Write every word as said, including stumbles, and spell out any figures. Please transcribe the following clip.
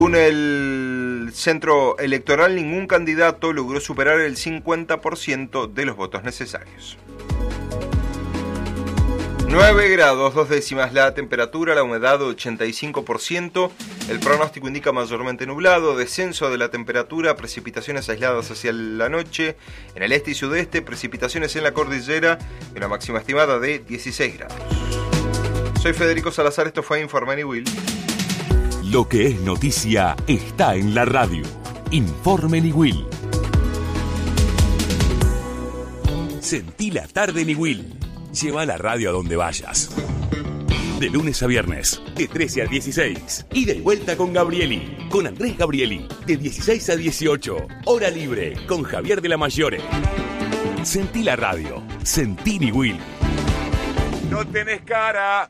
Según el centro electoral, ningún candidato logró superar el cincuenta por ciento de los votos necesarios. nueve grados, dos décimas la temperatura, la humedad ochenta y cinco por ciento. El pronóstico indica mayormente nublado, descenso de la temperatura, precipitaciones aisladas hacia la noche. En el este y sudeste, precipitaciones en la cordillera y una máxima estimada de dieciséis grados. Soy Federico Salazar, esto fue Informe Niwil. Lo que es noticia está en la radio. Informe Niwil. Sentí la tarde Niwil. Lleva la radio a donde vayas. De lunes a viernes, de trece a dieciséis. Ida y vuelta con Gabrieli. Con Andrés Gabrieli. De dieciséis a dieciocho. Hora libre con Javier de la Mayore. Sentí la radio. Sentí Niwil. No tenés cara.